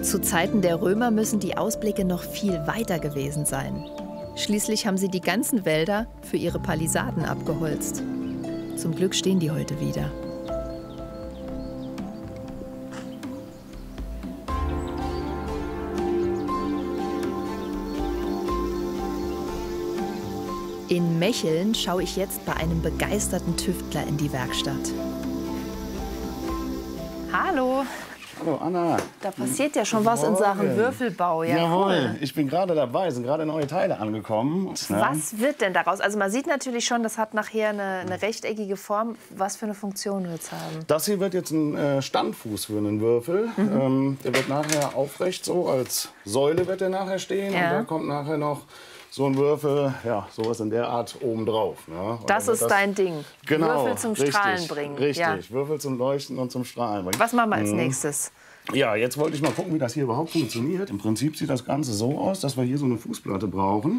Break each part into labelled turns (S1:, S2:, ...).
S1: Zu Zeiten der Römer müssen die Ausblicke noch viel weiter gewesen sein. Schließlich haben sie die ganzen Wälder für ihre Palisaden abgeholzt. Zum Glück stehen die heute wieder. In Mecheln schaue ich jetzt bei einem begeisterten Tüftler in die Werkstatt. Hallo.
S2: Hallo Anna.
S1: Da passiert ja schon was in Sachen Würfelbau. Ja,
S2: jawohl,
S1: cool.
S2: Ich bin gerade dabei, sind gerade neue Teile angekommen.
S1: Was wird denn daraus? Also man sieht natürlich schon, das hat nachher eine rechteckige Form. Was für eine Funktion wird es haben?
S2: Das hier wird jetzt ein Standfuß für einen Würfel. Der wird nachher aufrecht so, als Säule wird der nachher stehen.
S1: Ja.
S2: Und da kommt nachher noch so ein Würfel, ja, sowas in der Art oben drauf. Ne?
S1: Das ist dein Ding.
S2: Genau,
S1: Würfel zum Strahlen bringen.
S2: Richtig,
S1: Ja.
S2: Würfel zum Leuchten und zum Strahlen bringen.
S1: Was machen wir als nächstes?
S2: Ja, jetzt wollte ich mal gucken, wie das hier überhaupt funktioniert. Im Prinzip sieht das Ganze so aus, dass wir hier so eine Fußplatte brauchen.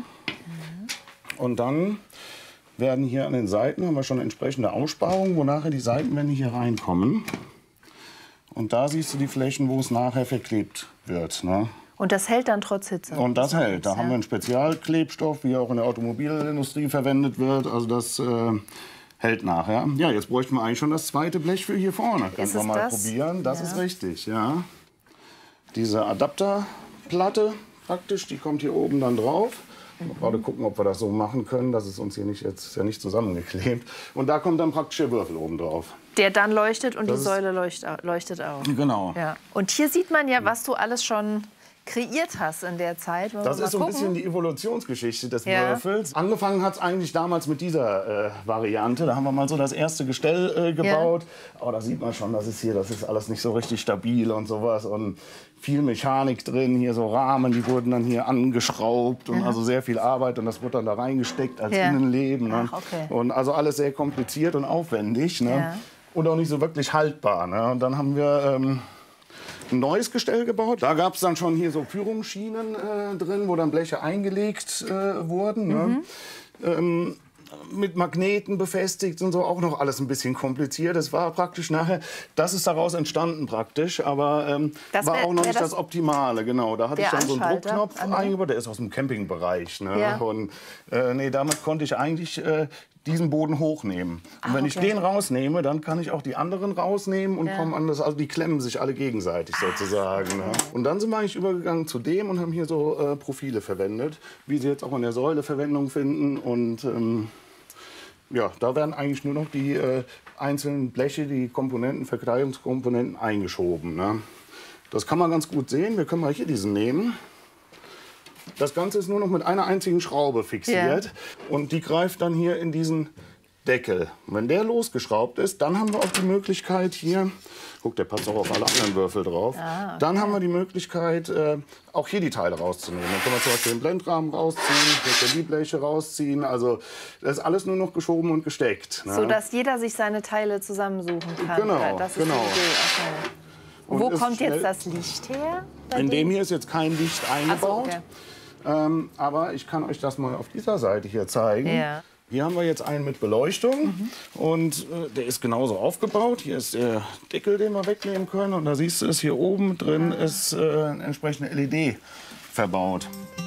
S2: Und dann werden hier an den Seiten, haben wir schon eine entsprechende Aussparung, wo nachher die Seitenwände hier reinkommen. Und da siehst du die Flächen, wo es nachher verklebt wird. Ne?
S1: Und das hält dann trotz Hitze?
S2: Und das hält. Da haben wir einen Spezialklebstoff, wie auch in der Automobilindustrie verwendet wird. Also das hält nachher. Ja, jetzt bräuchten wir eigentlich schon das zweite Blech für hier vorne. Können wir mal probieren. Das ist richtig, ja. Diese Adapterplatte praktisch, die kommt hier oben dann drauf. Gerade gucken, ob wir das so machen können, dass es uns hier nicht jetzt nicht zusammengeklebt. Und da kommt dann praktisch der Würfel oben drauf.
S1: Der dann leuchtet und die Säule leuchtet auch.
S2: Genau.
S1: Ja. Und hier sieht man ja, was du alles schon kreiert hast in der Zeit.
S2: Das ist so ein bisschen die Evolutionsgeschichte des Würfels. Angefangen hat es eigentlich damals mit dieser Variante. Da haben wir mal so das erste Gestell gebaut. Aber da sieht man schon, das ist alles nicht so richtig stabil und sowas. Und viel Mechanik drin, hier so Rahmen, die wurden dann hier angeschraubt. Und also sehr viel Arbeit und das wurde dann da reingesteckt als Innenleben. Ne?
S1: Ach, okay.
S2: Und also alles sehr kompliziert und aufwendig. Ne? Und auch nicht so wirklich haltbar. Ne? Und dann haben wir ein neues Gestell gebaut. Da gab es dann schon hier so Führungsschienen drin, wo dann Bleche eingelegt wurden. Ne? Mit Magneten befestigt und so, auch noch alles ein bisschen kompliziert. Das war praktisch nachher, das ist daraus entstanden praktisch, aber war auch noch nicht das Optimale, genau. Da hatte ich dann so einen Druckknopf eingebaut, der ist aus dem Campingbereich. Ne? Ja. Und damit konnte ich eigentlich diesen Boden hochnehmen. Und wenn ich den rausnehme, dann kann ich auch die anderen rausnehmen und kommen an das, also die klemmen sich alle gegenseitig sozusagen. Ne? Und dann sind wir eigentlich übergegangen zu dem und haben hier so Profile verwendet, wie sie jetzt auch in der Säule Verwendung finden. Und ja, da werden eigentlich nur noch die einzelnen Bleche, die Komponenten, Verkleidungskomponenten eingeschoben. Ne? Das kann man ganz gut sehen. Wir können mal hier diesen nehmen. Das Ganze ist nur noch mit einer einzigen Schraube fixiert und die greift dann hier in diesen Deckel. Und wenn der losgeschraubt ist, dann haben wir auch die Möglichkeit hier, guck, der passt auch auf alle anderen Würfel drauf, dann haben wir die Möglichkeit, auch hier die Teile rauszunehmen. Dann können wir zum Beispiel den Blendrahmen rausziehen, die Bleche rausziehen, also das ist alles nur noch geschoben und gesteckt. Ne?
S1: So dass jeder sich seine Teile zusammensuchen kann.
S2: Genau,
S1: das ist die Idee. Okay. Und wo kommt jetzt das Licht her?
S2: In dem hier ist jetzt kein Licht eingebaut.
S1: Okay.
S2: Aber ich kann euch das mal auf dieser Seite hier zeigen.
S1: Ja.
S2: Hier haben wir jetzt einen mit Beleuchtung und der ist genauso aufgebaut. Hier ist der Deckel, den wir wegnehmen können. Und da siehst du es, hier oben drin ist eine entsprechende LED verbaut.